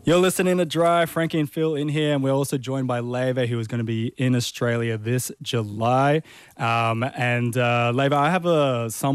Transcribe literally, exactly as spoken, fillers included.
You're listening to Drive. Frankie and Phil in here, and we're also joined by Leva, who is going to be in Australia this July. Um, and uh, Leva, I have a some